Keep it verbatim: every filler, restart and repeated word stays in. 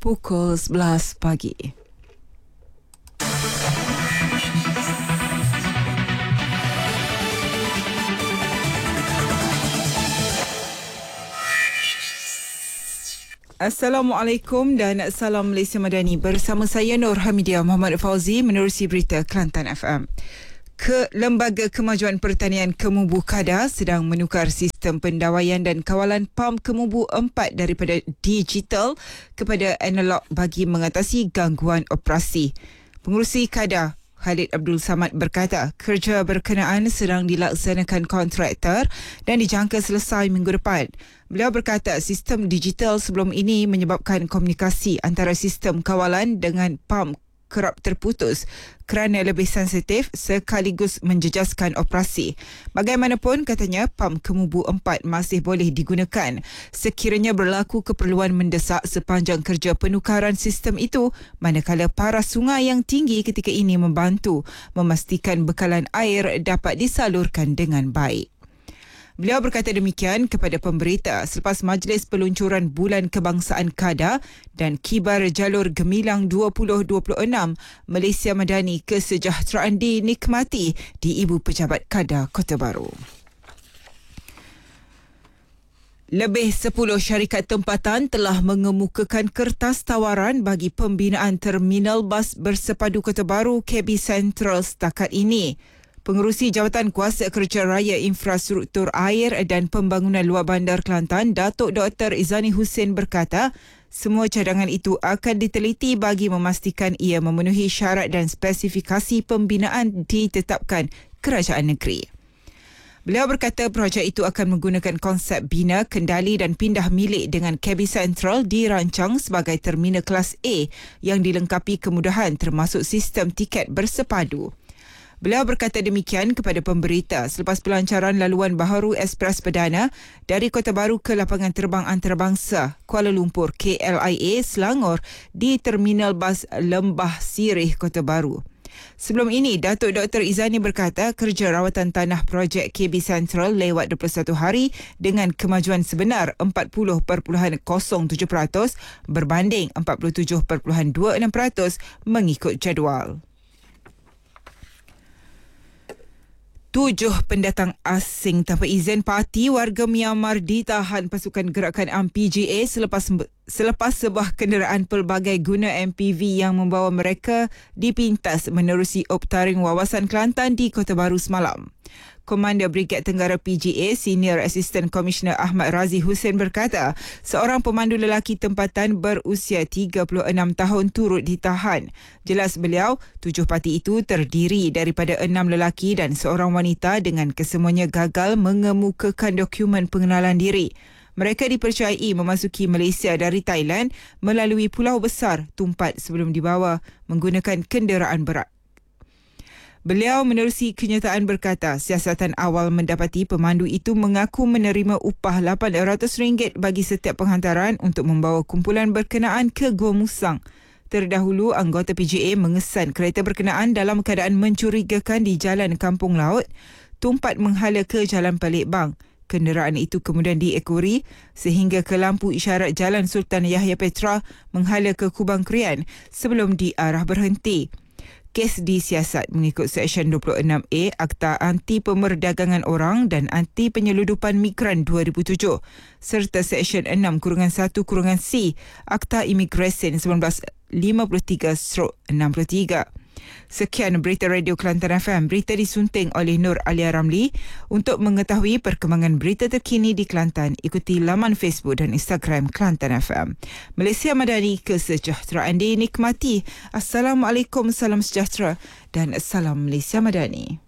pukul sebelas pagi. Assalamualaikum dan salam Malaysia Madani. Bersama saya Nur Hamidia Muhammad Fauzi menerusi berita Kelantan F M. Ke Lembaga Kemajuan Pertanian Kemubu Kada sedang menukar sistem pendawaian dan kawalan P A M Kemubu empat daripada digital kepada analog bagi mengatasi gangguan operasi. Pengerusi Kada Khalid Abdul Samad berkata kerja berkenaan sedang dilaksanakan kontraktor dan dijangka selesai minggu depan. Beliau berkata sistem digital sebelum ini menyebabkan komunikasi antara sistem kawalan dengan P A M kerap terputus kerana lebih sensitif sekaligus menjejaskan operasi. Bagaimanapun, katanya, P A M Kemubu empat masih boleh digunakan sekiranya berlaku keperluan mendesak sepanjang kerja penukaran sistem itu, manakala paras sungai yang tinggi ketika ini membantu memastikan bekalan air dapat disalurkan dengan baik. Beliau berkata demikian kepada pemberita selepas majlis peluncuran Bulan Kebangsaan Kada dan Kibar Jalur Gemilang dua ribu dua puluh enam Malaysia Madani Kesejahteraan dinikmati di Ibu Pejabat Kada Kota Baru. Lebih sepuluh syarikat tempatan telah mengemukakan kertas tawaran bagi pembinaan terminal bas bersepadu Kota Baru K B Central setakat ini. Pengerusi Jawatan Kuasa Kerja Raya Infrastruktur Air dan Pembangunan Luar Bandar Kelantan, Datuk Doktor Izani Hussein berkata, semua cadangan itu akan diteliti bagi memastikan ia memenuhi syarat dan spesifikasi pembinaan ditetapkan Kerajaan Negeri. Beliau berkata projek itu akan menggunakan konsep bina, kendali dan pindah milik dengan K B Central dirancang sebagai terminal kelas A yang dilengkapi kemudahan termasuk sistem tiket bersepadu. Beliau berkata demikian kepada pemberita selepas pelancaran laluan baharu Express Perdana dari Kota Baru ke Lapangan Terbang Antarabangsa Kuala Lumpur K L I A Selangor di Terminal Bas Lembah Sirih Kota Baru. Sebelum ini, Datuk Doktor Izani berkata kerja rawatan tanah projek K B Central lewat dua puluh satu hari dengan kemajuan sebenar empat puluh perpuluhan kosong tujuh peratus berbanding empat puluh tujuh perpuluhan dua enam peratus mengikut jadual. Tujuh pendatang asing tanpa izin parti warga Myanmar ditahan pasukan gerakan M P G A selepas selepas sebuah kenderaan pelbagai guna M P V yang membawa mereka dipintas menerusi optaring wawasan Kelantan di Kota Baru semalam. Komander Brigad Tenggara P G A Senior Assistant Commissioner Ahmad Razi Hussein berkata, seorang pemandu lelaki tempatan berusia tiga puluh enam tahun turut ditahan. Jelas beliau, tujuh parti itu terdiri daripada enam lelaki dan seorang wanita dengan kesemuanya gagal mengemukakan dokumen pengenalan diri. Mereka dipercayai memasuki Malaysia dari Thailand melalui Pulau Besar, Tumpat sebelum dibawa menggunakan kenderaan berat. Beliau menerusi kenyataan berkata siasatan awal mendapati pemandu itu mengaku menerima upah lapan ratus ringgit bagi setiap penghantaran untuk membawa kumpulan berkenaan ke Gua Musang. Terdahulu, anggota P G A mengesan kereta berkenaan dalam keadaan mencurigakan di Jalan Kampung Laut, Tumpat menghala ke Jalan Palembang. Kenderaan itu kemudian diekori sehingga ke lampu isyarat Jalan Sultan Yahya Petra menghala ke Kubang Krian sebelum diarah berhenti. Kes disiasat mengikut Seksyen dua puluh enam A Akta Anti Pemerdagangan Orang dan Anti Penyeludupan Migran dua ribu tujuh serta Seksyen enam satu C Akta Imigresen seribu sembilan ratus lima puluh tiga enam puluh tiga. Sekian berita Radio Kelantan F M. Berita disunting oleh Nur Alia Ramli. Untuk mengetahui perkembangan berita terkini di Kelantan, ikuti laman Facebook dan Instagram Kelantan F M. Malaysia Madani, kesejahteraan dinikmati. Assalamualaikum, salam sejahtera dan salam Malaysia Madani.